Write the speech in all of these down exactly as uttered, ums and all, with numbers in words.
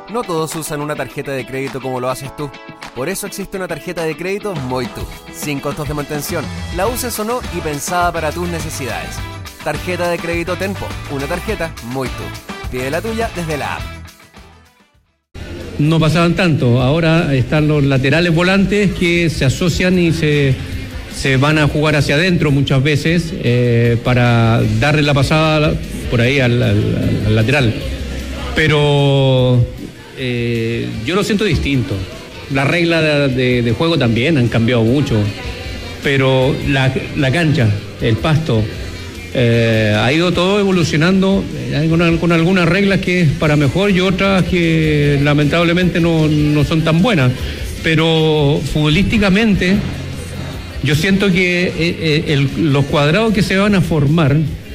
No todos usan una tarjeta de crédito como lo haces tú. Por eso existe una tarjeta de crédito Moitu, sin costos de mantención, la uses o no y pensada para tus necesidades. Tarjeta de crédito Tenpo, una tarjeta Moitu. Pide la tuya desde la app. No pasaban tanto, ahora están los laterales volantes que se asocian y se, se van a jugar hacia adentro muchas veces eh, para darle la pasada por ahí al, al, al lateral. Pero eh, yo lo siento distinto. Las reglas de, de, de juego también han cambiado mucho, pero la, la cancha, el pasto, eh, ha ido todo evolucionando eh, con, con algunas reglas que es para mejor y otras que lamentablemente no, no son tan buenas. Pero futbolísticamente yo siento que eh, el, los cuadrados que se van a formar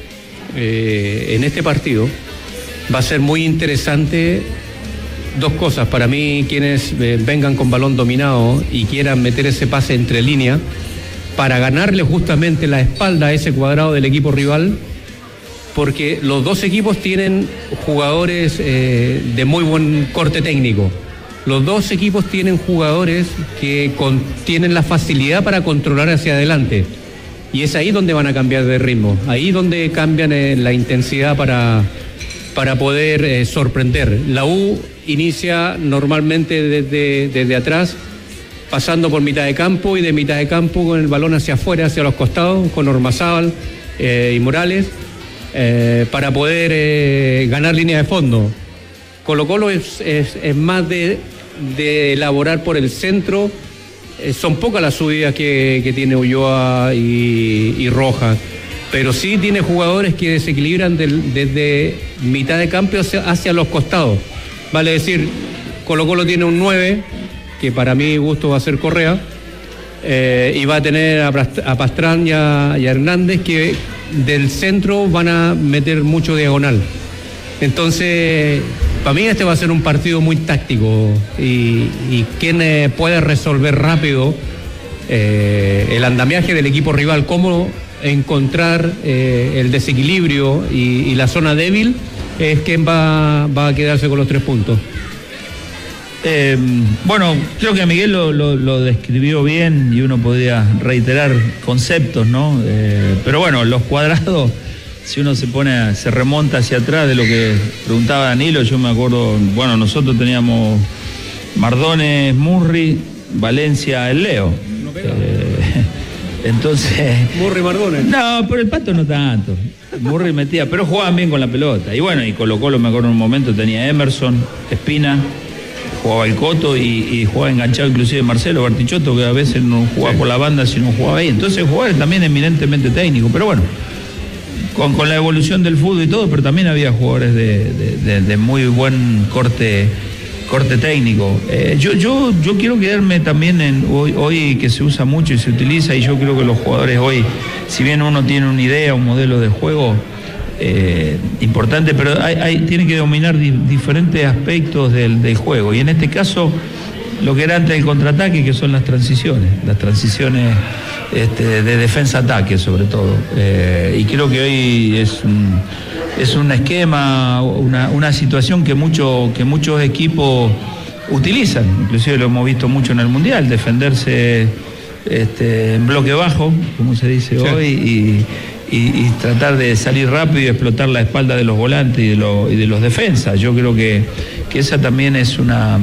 eh, en este partido va a ser muy interesante. Dos cosas, para mí, quienes eh, vengan con balón dominado y quieran meter ese pase entre líneas para ganarle justamente la espalda a ese cuadrado del equipo rival, porque los dos equipos tienen jugadores eh, de muy buen corte técnico. Los dos equipos tienen jugadores que con, tienen la facilidad para controlar hacia adelante. Y es ahí donde van a cambiar de ritmo, ahí donde cambian eh, la intensidad para, para poder eh, sorprender. La U inicia normalmente desde, desde atrás, pasando por mitad de campo y de mitad de campo con el balón hacia afuera, hacia los costados, con Ormazábal eh, y Morales, eh, para poder eh, ganar línea de fondo. Colo-Colo es, es, es más de, de elaborar por el centro. Eh, son pocas las subidas que, que tiene Ulloa y, y Rojas, pero sí tiene jugadores que desequilibran del, desde mitad de campo hacia, hacia los costados. Vale decir, Colo-Colo tiene un nueve, que para mi gusto va a ser Correa, eh, y va a tener a, a Pastrán y a, y a Hernández, que del centro van a meter mucho diagonal. Entonces, para mí este va a ser un partido muy táctico, y, y quien eh, puede resolver rápido eh, el andamiaje del equipo rival, cómo encontrar eh, el desequilibrio y, y la zona débil, es quien va, va a quedarse con los tres puntos. Eh, bueno, creo que Miguel lo, lo, lo describió bien y uno podría reiterar conceptos, ¿no? Eh, pero bueno, los cuadrados, si uno se pone, se remonta hacia atrás de lo que preguntaba Danilo, yo me acuerdo, bueno, nosotros teníamos Mardones, Murri, Valencia, el Leo. No pega. Eh, entonces. Murri, Mardones. No, pero el Pato no tanto. Murri metía, pero jugaban bien con la pelota. Y bueno, y Colo-Colo, me acuerdo en un momento, tenía Emerson, Espina, jugaba el Coto y, y jugaba enganchado inclusive Marcelo Bartichotto, que a veces no jugaba sí. por la banda, sino jugaba ahí. Entonces jugaba también eminentemente técnico, pero bueno, con, con la evolución del fútbol y todo, pero también había jugadores de, de, de, de muy buen corte corte técnico. Eh, yo, yo, yo quiero quedarme también en hoy, hoy que se usa mucho y se utiliza, y yo creo que los jugadores hoy, si bien uno tiene una idea, un modelo de juego eh, importante, pero hay, hay, tiene que dominar di, diferentes aspectos del, del juego, y en este caso lo que era antes del contraataque, que son las transiciones, las transiciones este, de defensa-ataque sobre todo, eh, y creo que hoy es un, es un esquema, una, una situación que, mucho, que muchos equipos utilizan, inclusive lo hemos visto mucho en el Mundial, defenderse este, en bloque bajo, como se dice sí. hoy, y, y, y tratar de salir rápido y explotar la espalda de los volantes y de, lo, y de los defensas. Yo creo que, que esa también es una,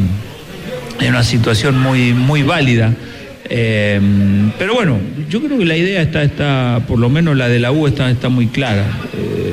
una situación muy, muy válida. Eh, pero bueno, yo creo que la idea está, está, por lo menos la de la U está, está muy clara. Eh,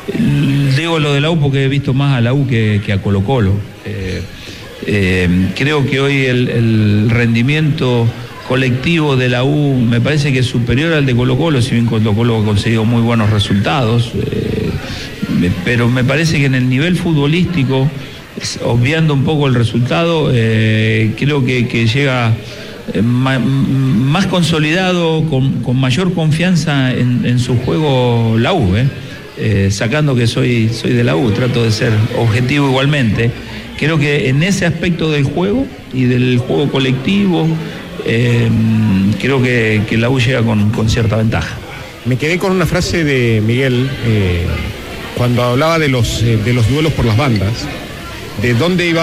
digo lo de la U porque he visto más a la U que, que a Colo-Colo. Eh, eh, creo que hoy el, el rendimiento colectivo de la U me parece que es superior al de Colo-Colo, si bien Colo-Colo ha conseguido muy buenos resultados, eh, pero me parece que en el nivel futbolístico, obviando un poco el resultado, eh, creo que, que llega eh, ma, más consolidado, con, con mayor confianza en, en su juego la U, eh. Eh, sacando que soy, soy de la U, trato de ser objetivo igualmente. Creo que en ese aspecto del juego y del juego colectivo, eh, creo que, que la U llega con, con cierta ventaja. Me quedé con una frase de Miguel eh, cuando hablaba de los, eh, de los duelos por las bandas, de dónde iba